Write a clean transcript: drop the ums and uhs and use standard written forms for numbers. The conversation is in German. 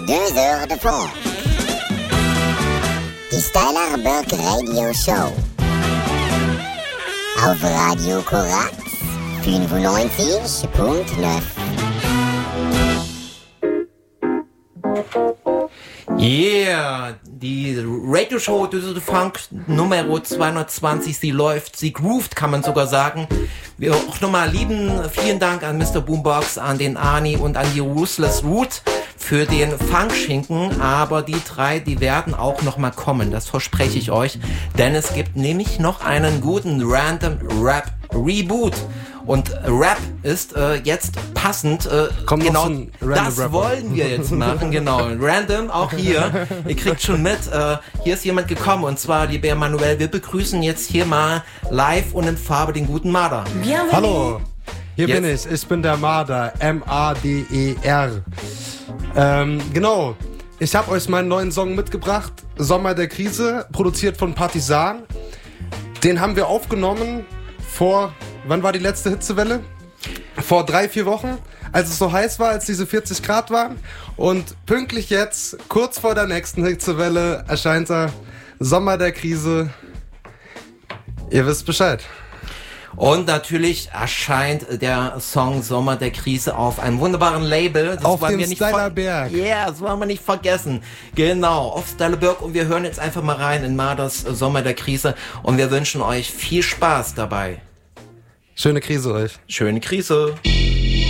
2 heures de fond. Die Styler Burke Radio Show. Auf Radio Korax 95.9. Yeah, die Radioshow Düsseldorf Funk Nummer 220, sie läuft, sie groovt, kann man sogar sagen. Wir auch nochmal vielen Dank an Mr. Boombox, an den Arnie und an die Ruthless Root für den Funkschinken, aber die 3, die werden auch nochmal kommen, das verspreche ich euch, denn es gibt nämlich noch einen guten Random Rap Reboot. Und Rap ist jetzt passend, genau, das Rapper. Wollen wir jetzt machen, genau. Random, auch hier, ihr kriegt schon mit, hier ist jemand gekommen, und zwar, lieber Emanuel, wir begrüßen jetzt hier mal live und in Farbe den guten Marder. Hallo, hier bin ich bin der Marder, M-A-D-E-R. Genau, ich habe euch meinen neuen Song mitgebracht, Sommer der Krise, produziert von Partisan. Den haben wir aufgenommen wann war die letzte Hitzewelle? Vor 3-4 Wochen, als es so heiß war, als diese 40 Grad waren. Und pünktlich jetzt, kurz vor der nächsten Hitzewelle, erscheint er, Sommer der Krise. Ihr wisst Bescheid. Und natürlich erscheint der Song Sommer der Krise auf einem wunderbaren Label. Das auf wollen dem wir nicht Styler Berg. Ja, das wollen wir nicht vergessen. Genau, auf Styler Berg. Und wir hören jetzt einfach mal rein in Marders Sommer der Krise. Und wir wünschen euch viel Spaß dabei. Schöne Krise euch. Schöne Krise.